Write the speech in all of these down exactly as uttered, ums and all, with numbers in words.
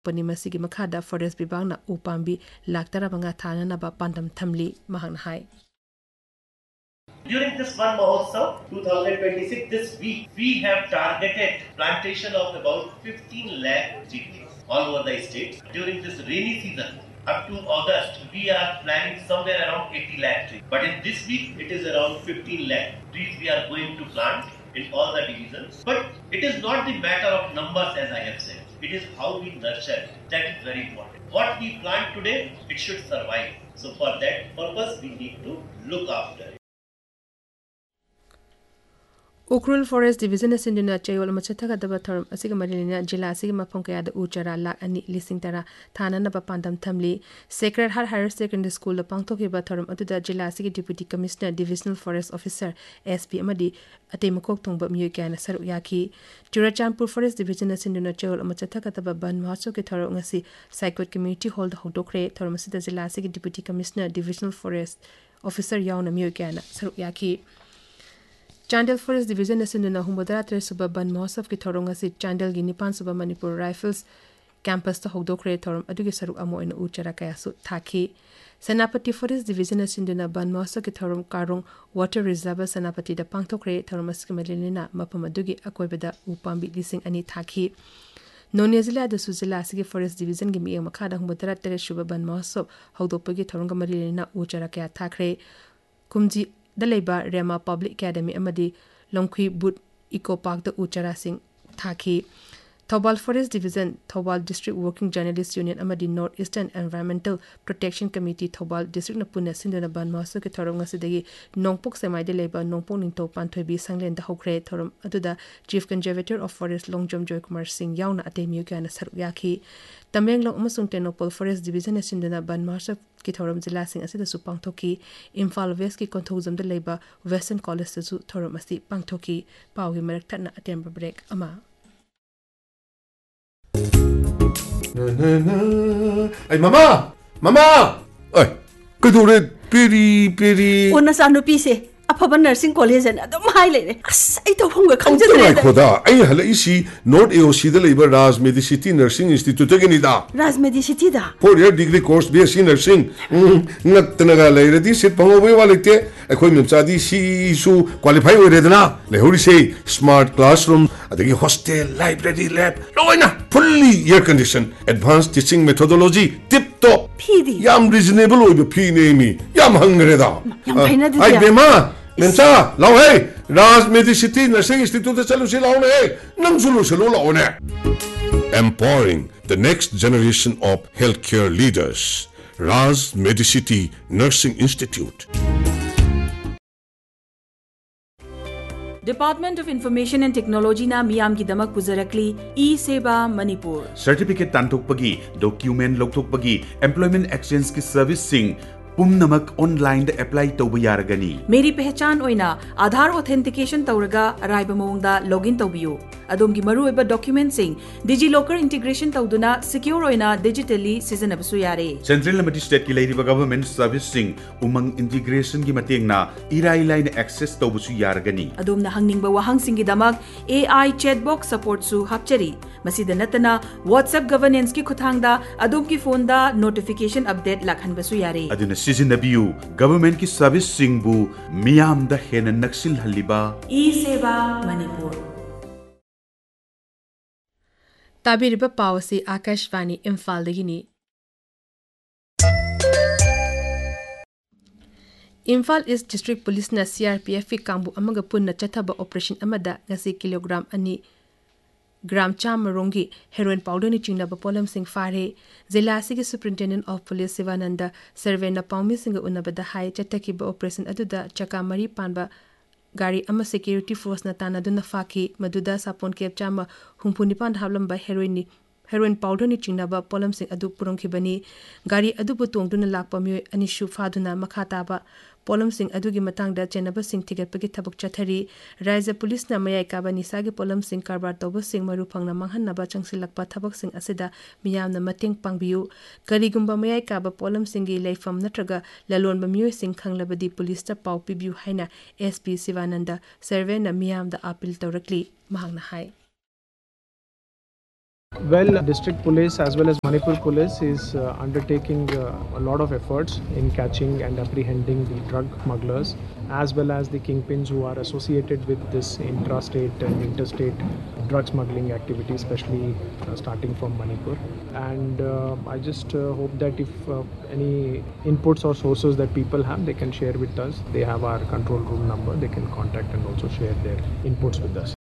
pani masigi makhada forest bibangna upambi laktara banga thana na ba pandam thamli mahang hai. During this Van Mahotsav twenty twenty-six, this week, we have targeted plantation of about fifteen lakh trees all over the state. During this rainy season, up to August, we are planning somewhere around eighty lakh trees. But in this week, it is around fifteen lakh trees we are going to plant in all the divisions. But it is not the matter of numbers, as I have said. It is how we nurture. That is very important. What we plant today, it should survive. So for that purpose, we need to look after it. Ukrul Forest Division Sinduna Chayol Machataka Dabator, Asigamarina, Jila Sigma Punkaya, the Uchara, Lak, and Lisingtara, Tana Napapandam Tamli, Sacred Heart Higher Secondary School, the Pangtoki Batorum, Atuda Jila Sigi Deputy Commissioner, Divisional Forest Officer, S P Amadi, Atemakok Tumba Mukan, Saruyaki, Jurachampur Forest Division Sinduna Chayol Machataka Daban, Masoki Torongasi, Psychot Community Hall, the Hodokre, Tormasita Jila Sigi Deputy Commissioner, Divisional Forest Officer Yauna Mukan, Saruyaki. Chandel Forest Division Sinduna Humbadara Tresuba Ban Mahotsav ki Thorong asi Chandel gi Nipan Suba Manipur Rifles campus ta Hodokre Thorum adugi saruk amo ina uchara kaya su thaki. Senapati Forest Division Sinduna Ban Mahotsav ki Thorum Karong Water Reserve Senapati da Pangtokre Thorum Askimalina Mapamadugi Akoibada Upambi Lising Ani thaki. Nonezila da Suzila Sigi Forest Division gi mi makada Humbadara Tresuba Ban Mahotsav Hodopagi Thoronga Marilina uchara kaya thakre. Kumji Daleba Rema Public Academy Amadi Longkui Boot Eco Park the Uchara Singh Thaki Thobal Forest Division Thobal District Working Journalists Union Amadi North Eastern Environmental Protection Committee Thobal District Napuna Sindana Ban Mahotsav ki Thorom ngasidagi Nongpok Semai de Leba Nongpok Ningto Panthoibi Sanglen da Hokre Thorom aduda Chief Conservator of Forest Longjom Joy Kumar Singh yauna atemiu kana saruyaki Tamenglong amasung Tenopol Forest Division Sindana Ban Mahotsav ki Thorom Jila Singh asida su pangthoki Imphal West ki Konthozam de Leba Western College su Thorom asi pangthoki Paugi Marak Thatna atemba break ama Na na na. Ay, mama! Mama! Ay, kadure, piri, piri. Una sa nupi se, apaba nursing college na adum haile. As ay to hunga khangja de. Khoda, ay hala isi North A O C da labor Raj Medicity Nursing Institute ga ni da. Raj Medicity da. Four year degree course B S c Nursing. Ngat tanaga lai redi sit pangobe walite. Akhoi memchadi si su qualify oi redna. Lehori se smart classroom, adagi hostel, library, lab, loina. Fully air conditioned, advanced teaching methodology, tip top. P D. Yam reasonable oi P name. Yam hungre da. Yam paina de. Ay bema, mensa, lao hey. Raj Medicity Nursing Institute chalu se lao ne. Nang sulu se lo lao ne. Empowering the next generation of healthcare leaders. Raj Medicity Nursing Institute. Department of Information and Technology na miyam ki damak puzarakli E-Seba Manipur. Certificate tanthokpagi, document logthokpagi, employment exchange ki service sing pumnamak online da apply tawba yaragani. Meri pehchan oina Aadhaar authentication tawraga araiba mawngda login tawbiyu. Adom ki maru eba document sing DigiLocker integration tawduna secure oina digitally sizanabasu yare. Central amadi state ki leiriba government service sing umang integration ki matengna irai line access tawbasu yaragani. Adom na hangningba wahang singi damak A I chatbot support su hapchari. Masida natana WhatsApp governance ki khuthangda adom ki phone da notification update lakhanbasu yare. Aduna sizinabiyu government ki service sing bu miyam da hena naksil haliba E-Seba Manipur. Tabiriba Pawasi Akashvani Imphal Dagini Imphal East District Police na C R P F Kambu amaga punna chathaba operation amada ngasi kilogram ani gram chamarongi heroin powder ni chinaba polam sing fare Zila Sigi Superintendent of Police Sivananda survey na paumi singa unabada hai chataki ba operation aduda chaka mari panba Gari ama security force na tana duna faki maduda sapon kep chama humpuni pan hablamba heroin ni heroin powder ni chinaba polam sing adu purongki bani gari adu butong duna lakpa mi anishu faduna makhata ba polam sing adu gi matang da chenaba sing tiget pagi thabuk chathari raija police na mayai ka bani sagi polam sing karbar toba sing maru phangna manghan na ba changsilakpa thabak sing asida miyam na mateng pangbiu gari gumba mayai ka ba polam sing gi leifam natraga lalon ba miyo sing khanglabadi police ta pau pibiu haina S P Sivananda survey na miyam da appeal tawrakli mahangna hai Well, district police as well as Manipur police is uh, undertaking uh, a lot of efforts in catching and apprehending the drug smugglers as well as the kingpins who are associated with this intrastate and interstate drug smuggling activity, especially uh, starting from Manipur. And uh, I just uh, hope that if uh, any inputs or sources that people have, they can share with us. They have our control room number. They can contact and also share their inputs with us.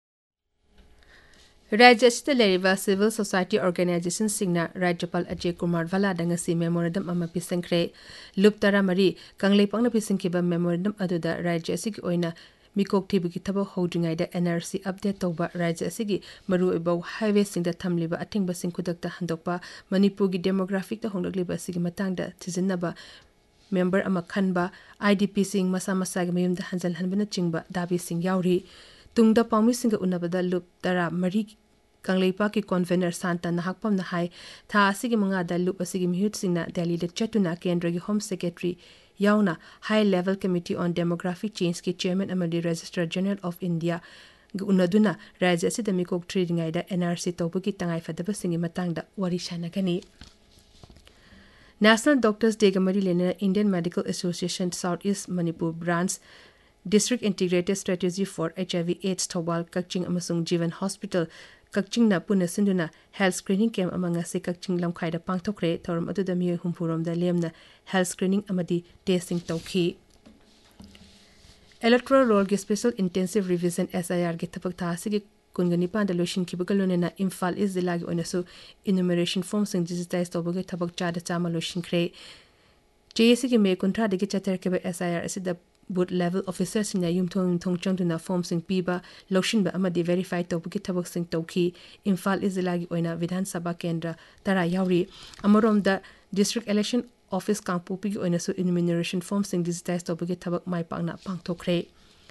राज्य असिदा लेरिबा civil society organisation सिंगना राज्यपाल Ajay Kumar वालादा ngasi memorandum ama pisangkhre lup tara mari kanglei pisingkiba memorandum aduda राज्य asigi oina mikok thibugi thabo hodringai da N R C update toba राज्य asigi maru ibau highway singda thamliba athingba singkudakta handokpa Manipur gi demographic ta honglagliba asigi matangda thijinnaba member ama khanba I D P sing masa masa gi mayumda hanjal hanbana chingba dabi sing yauri tungda paumi singa unabada lup tara mari Kangleipa ki convener Santa Nahakpam na hai tha asigi mga da lup asigi mihut singna Delhi de chatuna kendra gi home secretary yauna high level committee on demographic change ki chairman amadi registrar general of India unaduna rajya asida mikok tradingai da N R C tobuki tangai fadaba singi matangda wari shanagani National Doctors Day gamari lena Indian Medical Association Southeast Manipur branch District Integrated Strategy for H I V AIDS Thawal Kakching amasung Jivan Hospital Kakching na puna sinduna health screening camp amanga se Kakching lamkhai da pangthokre thoram aduda mi humpurom da lemna health screening amadi testing tawkhi Electoral Roll gi Special Intensive Revision S I R gi thapak tha sigi kungani panda lotion kibugalonena Imphal is zilagi onasu enumeration form sing digitize tawbage thabak cha da chama lotion kre J S C gi me kuntra de gi chater ke S I R asida boot level officers in yum thong thong chang tuna form sing piba lotion ba amadi verify tawbuki thabak sing tawki Imphal is zilagi oina Vidhan Sabha Kendra tara yauri amarom da district election office kangpopi gi oina su enumeration form sing digitize tawbuki thabak mai pangna pangthokre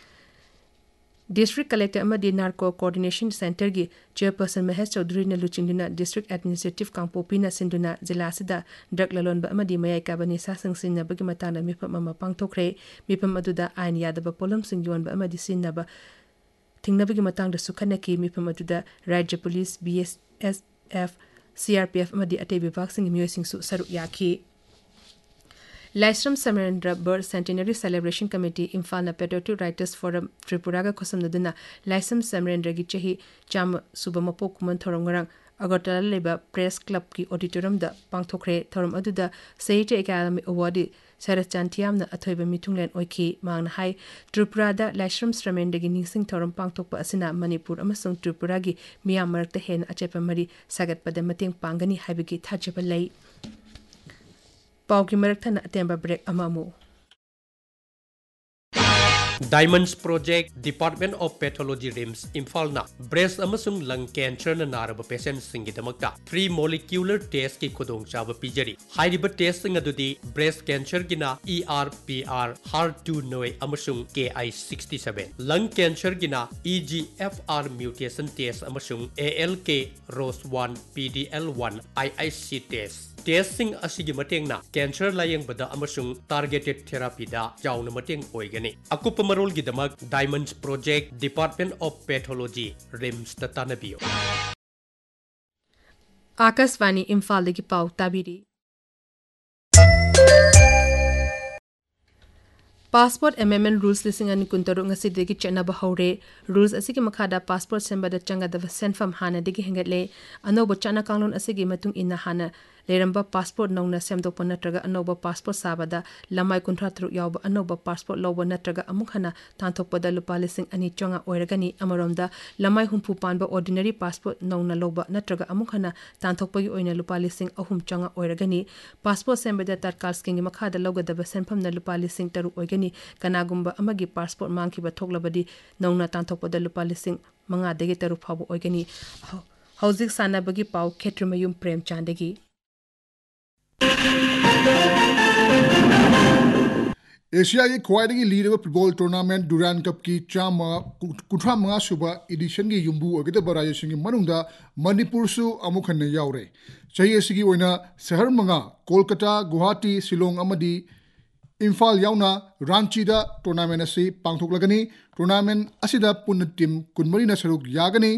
District Collector amadi Narco Coordination Center gi Chairperson Mahesh Chaudhary na luchingduna District Administrative Kangpopi na sinduna jila sida drug lalon ba amadi mayai ka bani sa sangsin na bagi matana mipam ama pangthokre mipam aduda ain yadaba polom singyon ba amadi sinna ba thingna bagi matang da sukhanaki mipam aduda Rajya Police B S F C R P F amadi ate bibak sing myoy sing su saru yakhi Laisram Samarendra Birth Centenary Celebration Committee Imphal na Patriotic Writers Forum Tripura ga khosam naduna Laisram Samarendra gi chahi cham subamapo kuman thorongarang Agartala leba Press Club ki auditorium da pangthokre thorom aduda Sahitya Academy Award Sarath Chantiam na athoiba mitunglen oikhi mangna hai Tripura da Laisram Samarendra gi ningsing thorom pangthokpa asina Manipur amasung Tripura gi miyam marakta hen achepa mari sagat pada mateng pangani haibigi thajaba lai Pauki Marathana Temba break amamu. Diamonds Project Department of Pathology RIMS Imphal na breast amasung lung cancer na naraba patient singi damakta three molecular test ki khudong chaba pijari hairiba test sing adudi breast cancer gina E R P R H E R two noi amasung K I sixty-seven lung cancer gina E G F R mutation test amasung A L K R O S one P D L one I I C test Testing asigi mateng na cancer layang bada amasung targeted therapy da jauna mateng oigani akupa marol gidamak Diamonds Project Department of Pathology RIMS ta tanabiyo Akasvani Imphal gi pau tabiri Passport amendment rules lising ani kuntaru ngasi degi chenaba hore rules asigi makhada passport semba da changa da senfam hana degi hengatle anoba chana kanglon asigi matung ina hana leramba passport nongna semdokpa natraga anoba passport sabada lamai kunthra tru yawba anoba passport loba natraga amuk hana tanthokpada lupa lising ani chonga oiragani amaromda lamai humpu panba ordinary passport nongna loba natraga amuk hana tanthokpagi oina lupa lising ahum chonga oiragani passport sembeda tarkal skingi makhada logadaba senfam na lupa lising taru oigani kanagumba amagi passport mangkiba thoklabadi nongna tanthokpada lupa lising manga degi taru phabu oigani hauzik sanabagi pau khetrimayum prem chandegi Asia की ख्वाइदगी leader football tournament Duran cup की चामा कुठा मंगा सुबा addition की युम्बू ओगेदबा राज्यसिंग मनुंगदा मणिपुरसु अमुखन यावरे चही एसिगी ओइना शहर मंगा Kolkata Guwahati Shillong अमदी Imphal यावना रांचीदा tournament असि पांगथोकलगनी tournament असिदा पुन टीम कुनमरीना सरुक यागनी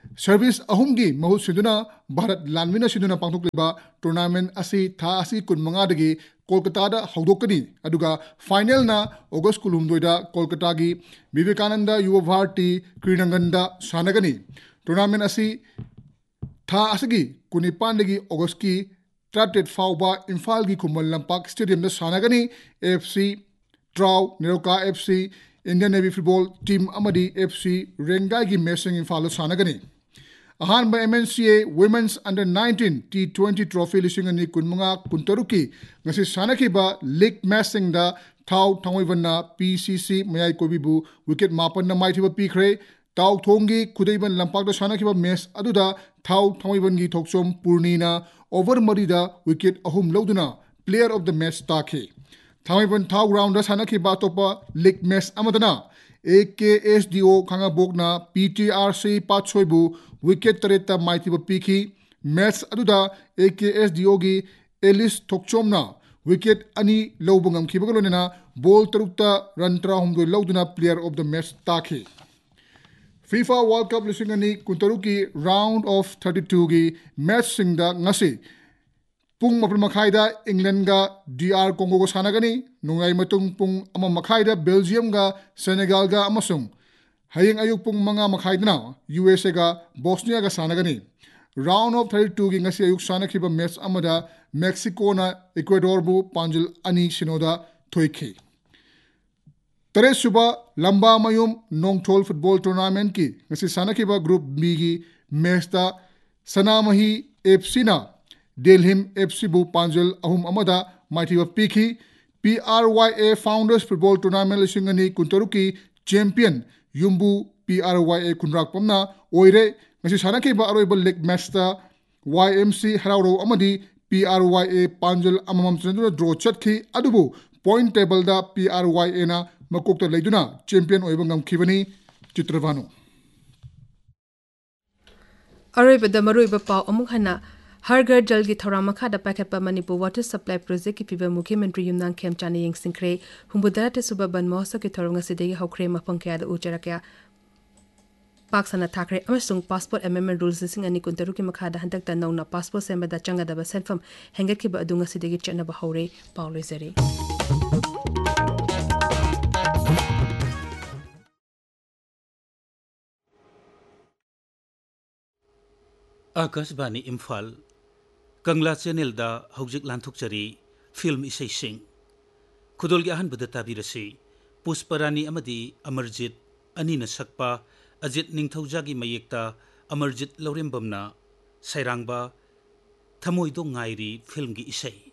सर्विस अहुमगी महु सिदुना भारत लानमिना सिदुना पांथोकलिबा टूर्नामेंट असि था असि कुनमंगादगी कोलकाता दा हौदोकनी अदुगा फाइनल ना अगस्त कुलुमदोइदा कोलकाता की विवेकानंद युवा भारती क्रीडांगनदा सानगनी टूर्नामेंट असि था असगी कुनिपानदगी अगस्त की ट्राटेट फाउबा इम्फाल की खुमल लंपाक स्टेडियम दा सानगनी FC ट्राउ NEROCA FC Indian navy football team अमदी FC रेंगाई की matching Imphal सानगनी अहानब M N C ए women's under nineteen T twenty trophy लिसिंग अनि कुनमंगा कुंतरुकी ngasi sanakhiba लीग मैचिंग दा थाउ थांगोइबना पीसीसी मयाई कोबिबु विकेट मापन ना माइथिबा पीखरे ताउ थोंगी खुदैबन लंपाक दा sanakhiba मैच अदुदा थाउ थांगोइबन गी थोकसोम पूर्णिना over मरीदा wicket अहुम लौदुना player of the match ताखे थांगोइबन थाउ round दा sanakhiba तोपा league match अमदना ए के S D O खांगा बोकना PTRC पाछोइबु wicket तरेता माइथिबा पीखी match अदुदा ए के एस डी ओ गी एलिस थोकचोमना विकेट अनि लौब ngamkhibga lonena ball tarukta run trahumdoi lauduna player of the match takhi FIFA World Cup lising ani kuntaruki round of thirty-two gi match singda ngasi pung mapul makhai da England ga D R Congo go sanagani nungai matung pung ama makhai da Belgium ga Senegal ga amasung hayeng ayuk pung manga makhai dana U S A ga Bosnia ga sanagani round of thirty-two gi ngasi ayuk sanakhiba match amada Mexico na Ecuador bu panjul ani sinoda thoikhi tare suba lamba mayum nongthol football tournament ki ngasi sanakhiba group B gi match da Sanamahi F C na Delhim F C bu panjul ahum amada maithiba pikhi P R Y A Founders Football Tournament lisingani kuntaruki champion Yumbu P R Y A kunrak pamna oire ngasi sanakhiba aroiba league match da Y M C Harauro amadi P R Y A panjul amamam chanduna draw chatki adubu point table da P R Y A na makokta leiduna champion oiba ngamkhibani Chitravanu अरोइबदा मरुइबा पाव अमुक हना हर घर जल की थौरा मखादा पाखेपा Manipur water supply project की फिबा मुख्यमंत्री युमनांग खेमचाने यंगसिंखरे हुंबुदा ते सुबा बन महोत्सव की थौरंग सिदेगी हौखरे मफंग कयादा उचरकया पाकसना थाखरे अमसुंग पासपोर्ट अमेंडमेंट रूल्स सिंग अनि कुंतरु की मखादा हंतकता नौना पासपोर्ट सेंबदा चंगदबा सेंफम हेंगतखिबा अदुंग सिदेगी चेनबा हौरे पावलोइजरी आकाशवाणी इम्फाल कंगला चैनल दा हौजिक लांथुकचरी फिल्म इसे सिंह खुदोल की अहनबदा ताबिरसी पुष्परानी अमदी अमरजीत अनीना सकपा अजित निंगथौजागी मयेक्ता अमरजीत लौरेंबमना सैरांगबा थमोइदो ngairi फिल्म की इसे